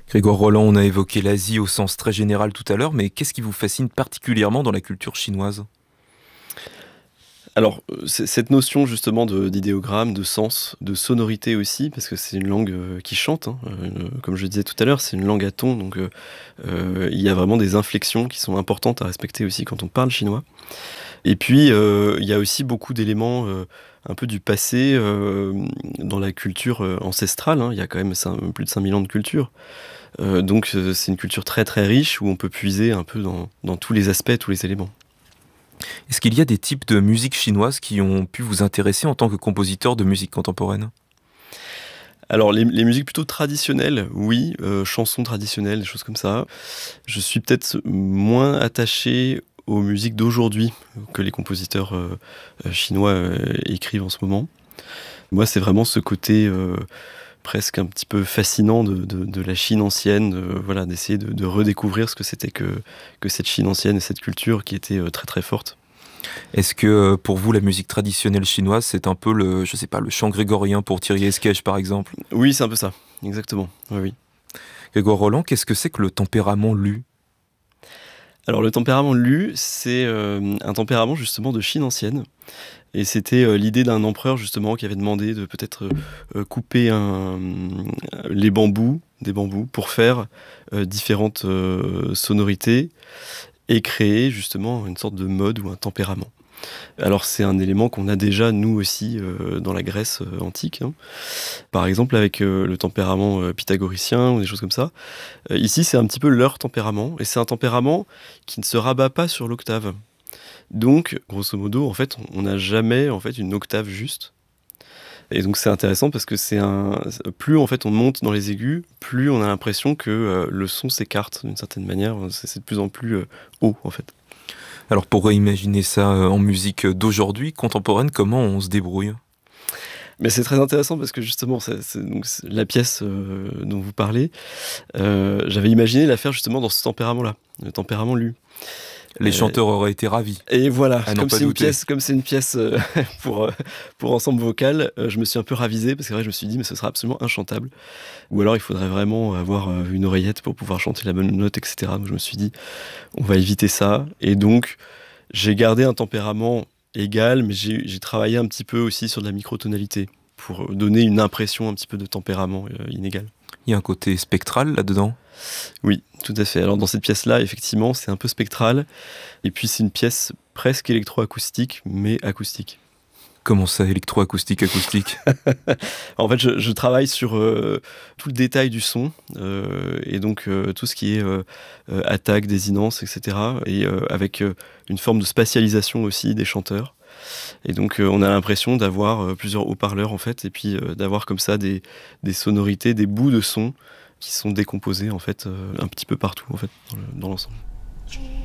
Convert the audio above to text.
Grégoire Roland, on a évoqué l'Asie au sens très général tout à l'heure, mais qu'est-ce qui vous fascine particulièrement dans la culture chinoise? Alors, cette notion justement d'idéogramme, de sens, de sonorité aussi, parce que c'est une langue, qui chante, hein, comme je disais tout à l'heure, c'est une langue à ton, donc il y a vraiment des inflexions qui sont importantes à respecter aussi quand on parle chinois. Et puis, il y a aussi beaucoup d'éléments, un peu du passé, dans la culture, ancestrale, hein. Il y a quand même plus de 5 000 ans de culture. Donc c'est une culture très, très riche où on peut puiser un peu dans tous les aspects, tous les éléments. Est-ce qu'il y a des types de musique chinoise qui ont pu vous intéresser en tant que compositeur de musique contemporaine? Alors les musiques plutôt traditionnelles, oui, chansons traditionnelles, des choses comme ça. Je suis peut-être moins attaché aux musiques d'aujourd'hui que les compositeurs, chinois, écrivent en ce moment. Moi, c'est vraiment ce côté, presque un petit peu fascinant de la Chine ancienne, voilà, d'essayer de redécouvrir ce que c'était que cette Chine ancienne et cette culture qui était, très, très forte. Est-ce que pour vous, la musique traditionnelle chinoise, c'est un peu le, je sais pas, le chant grégorien pour Thierry Esquèche par exemple? Oui, c'est un peu ça, exactement, oui, oui. Grégoire Roland, qu'est-ce que c'est que le tempérament lu? Alors le tempérament Lu, c'est, un tempérament justement de Chine ancienne et c'était, l'idée d'un empereur justement qui avait demandé de peut-être, couper les bambous, des bambous pour faire, différentes, sonorités et créer justement une sorte de mode ou un tempérament. Alors c'est un élément qu'on a déjà nous aussi, dans la Grèce, antique, hein. Par exemple avec, le tempérament, pythagoricien ou des choses comme ça. Ici c'est un petit peu leur tempérament et c'est un tempérament qui ne se rabat pas sur l'octave. Donc grosso modo en fait on n'a jamais en fait une octave juste et donc c'est intéressant parce que plus en fait on monte dans les aigus, plus on a l'impression que, le son s'écarte d'une certaine manière, c'est de plus en plus, haut en fait. Alors pour réimaginer ça en musique d'aujourd'hui, contemporaine, comment on se débrouille? Mais c'est très intéressant parce que justement, c'est la pièce, dont vous parlez, j'avais imaginé la faire justement dans ce tempérament-là, le tempérament Lu. Les chanteurs auraient été ravis, Et voilà, à n'en pas douter. comme c'est une pièce, pour, pour ensemble vocal, je me suis un peu ravisé parce que c'est vrai, je me suis dit: «Mais ce sera absolument inchantable» ou alors il faudrait vraiment avoir, une oreillette pour pouvoir chanter la bonne note et cetera. Donc je me suis dit: «On va éviter ça» et donc j'ai gardé un tempérament égal, mais j'ai travaillé un petit peu aussi sur de la microtonalité pour, donner une impression un petit peu de tempérament, inégal. Il y a un côté spectral là-dedans. Oui, tout à fait. Alors dans cette pièce-là, effectivement, c'est un peu spectral et puis c'est une pièce presque électroacoustique, mais acoustique. Comment ça, électroacoustique, acoustique? En fait, je travaille sur, tout le détail du son, et donc tout ce qui est, attaque, désinence et cetera et avec, une forme de spatialisation aussi des chanteurs et donc on a l'impression d'avoir, plusieurs haut-parleurs en fait et puis, d'avoir comme ça des sonorités, des bouts de son qui sont décomposés en fait, un petit peu partout en fait dans l'ensemble.